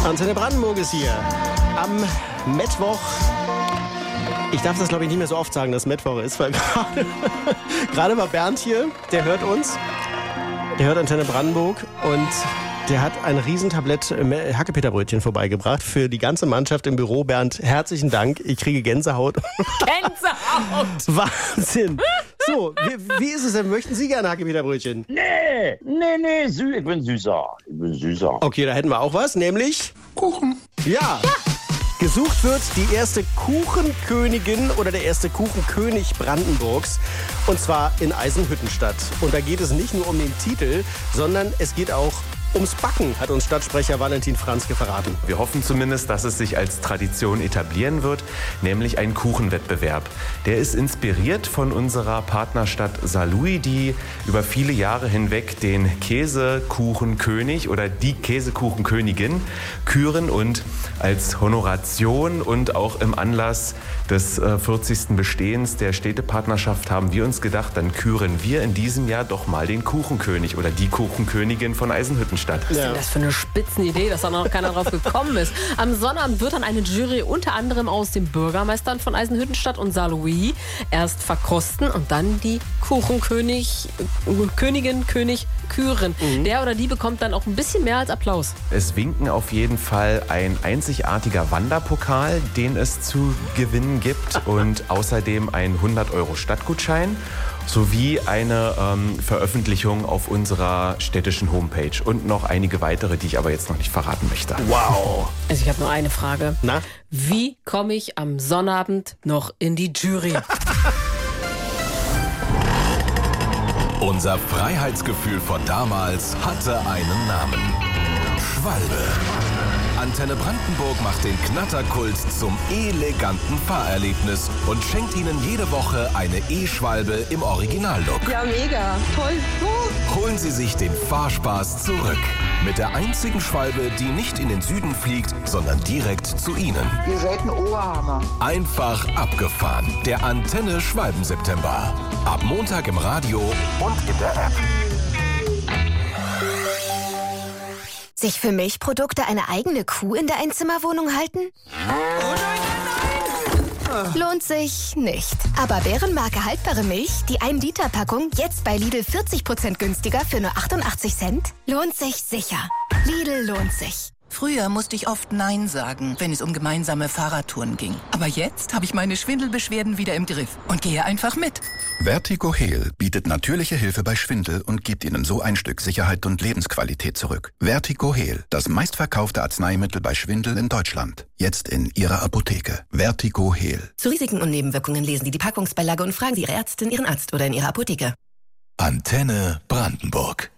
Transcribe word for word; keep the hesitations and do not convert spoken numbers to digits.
Antenne Brandenburg ist hier. Am Mittwoch. Ich darf das, glaube ich, nicht mehr so oft sagen, dass Mittwoch ist, weil gerade, gerade war Bernd hier, der hört uns. Der hört Antenne Brandenburg und der hat ein Riesentablett Hackepeterbrötchen vorbeigebracht für die ganze Mannschaft im Büro. Bernd, herzlichen Dank. Ich kriege Gänsehaut. Gänsehaut! Wahnsinn. So, wie, wie ist es denn? Möchten Sie gerne Hackepeterbrötchen? Nee, nee, nee, sü- ich bin süßer. Ich bin süßer. Okay, da hätten wir auch was, nämlich Kuchen. Ja. ja. Gesucht wird die erste Kuchenkönigin oder der erste Kuchenkönig Brandenburgs. Und zwar in Eisenhüttenstadt. Und da geht es nicht nur um den Titel, sondern es geht auch ums Backen, hat uns Stadtsprecher Valentin Franzke verraten. Wir hoffen zumindest, dass es sich als Tradition etablieren wird, nämlich ein Kuchenwettbewerb. Der ist inspiriert von unserer Partnerstadt Saarlouis, die über viele Jahre hinweg den Käsekuchenkönig oder die Käsekuchenkönigin küren. Und als Honoration und auch im Anlass des äh, vierzigsten Bestehens der Städtepartnerschaft haben wir uns gedacht, dann küren wir in diesem Jahr doch mal den Kuchenkönig oder die Kuchenkönigin von Eisenhüttenstadt. Was ist denn das für eine Spitzenidee, dass da noch keiner drauf gekommen ist? Am Sonnabend wird dann eine Jury unter anderem aus den Bürgermeistern von Eisenhüttenstadt und Saarlouis erst verkosten und dann die Kuchenkönig, Königin, König küren. Mhm. Der oder die bekommt dann auch ein bisschen mehr als Applaus. Es winken auf jeden Fall ein einzigartiger Wanderpokal, den es zu gewinnen gibt und außerdem ein hundert Euro Stadtgutschein sowie eine ähm, Veröffentlichung auf unserer städtischen Homepage und noch einige weitere, die ich aber jetzt noch nicht verraten möchte. Wow! Also ich habe nur eine Frage. Na? Wie komme ich am Sonnabend noch in die Jury? Unser Freiheitsgefühl von damals hatte einen Namen. Schwalbe. Antenne Brandenburg macht den Knatterkult zum eleganten Fahrerlebnis und schenkt Ihnen jede Woche eine E-Schwalbe im Originallook. Ja, mega. Toll. Uh. Holen Sie sich den Fahrspaß zurück. Mit der einzigen Schwalbe, die nicht in den Süden fliegt, sondern direkt zu Ihnen. Ihr seid ein Oberhammer. Einfach abgefahren. Der Antenne Schwalben-September. Ab Montag im Radio und in der App. Sich für Milchprodukte eine eigene Kuh in der Einzimmerwohnung halten? Lohnt sich nicht. Aber Bärenmarke haltbare Milch, die ein Liter Packung, jetzt bei Lidl vierzig Prozent günstiger für nur achtundachtzig Cent? Lohnt sich sicher. Lidl lohnt sich. Früher musste ich oft Nein sagen, wenn es um gemeinsame Fahrradtouren ging. Aber jetzt habe ich meine Schwindelbeschwerden wieder im Griff und gehe einfach mit. Vertigo Heal bietet natürliche Hilfe bei Schwindel und gibt Ihnen so ein Stück Sicherheit und Lebensqualität zurück. Vertigo Heal, das meistverkaufte Arzneimittel bei Schwindel in Deutschland. Jetzt in Ihrer Apotheke. Vertigo Heal. Zu Risiken und Nebenwirkungen lesen Sie die Packungsbeilage und fragen Sie Ihre Ärztin, Ihren Arzt oder in Ihrer Apotheke. Antenne Brandenburg.